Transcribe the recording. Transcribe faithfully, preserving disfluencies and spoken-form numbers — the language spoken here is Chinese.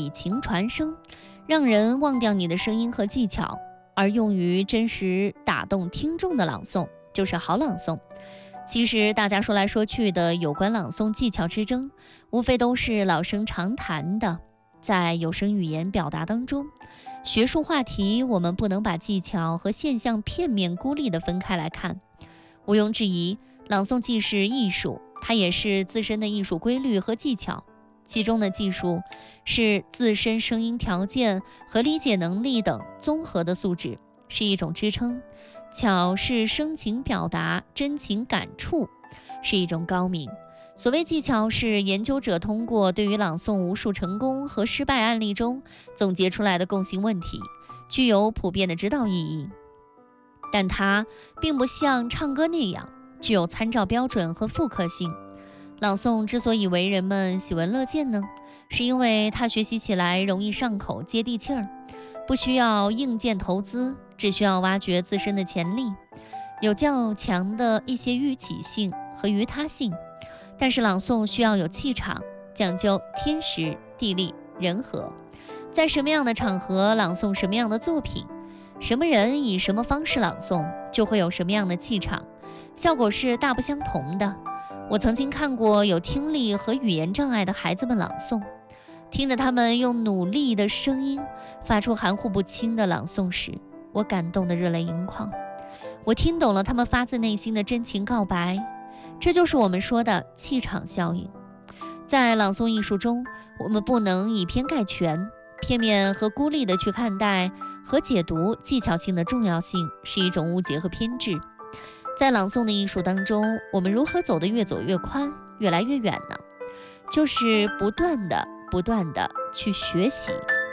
以情传声，让人忘掉你的声音和技巧，而用于真实打动听众的朗诵，就是好朗诵。其实大家说来说去的有关朗诵技巧之争，无非都是老生常谈的。在有声语言表达当中，学术话题我们不能把技巧和现象片面孤立地分开来看。毋庸置疑，朗诵既是艺术，它也是自身的艺术规律和技巧。其中的技术是自身声音条件和理解能力等综合的素质，是一种支撑；巧是声情表达、真情感触，是一种高明。所谓技巧，是研究者通过对于朗诵无数成功和失败案例中总结出来的共性问题，具有普遍的指导意义。但它并不像唱歌那样具有参照标准和复刻性。朗诵之所以为人们喜闻乐见呢，是因为它学习起来容易上口、接地气儿，不需要硬件投资，只需要挖掘自身的潜力，有较强的一些预期性和于他性。但是朗诵需要有气场，讲究天时地利人和，在什么样的场合朗诵什么样的作品，什么人以什么方式朗诵，就会有什么样的气场，效果是大不相同的。我曾经看过有听力和语言障碍的孩子们朗诵，听着他们用努力的声音发出含糊不清的朗诵时，我感动得热泪盈眶。我听懂了他们发自内心的真情告白，这就是我们说的气场效应。在朗诵艺术中，我们不能以偏概全，片面和孤立的去看待和解读技巧性的重要性，是一种误解和偏执。在朗诵的艺术当中，我们如何走得越走越宽，越来越远呢？就是不断的不断的去学习，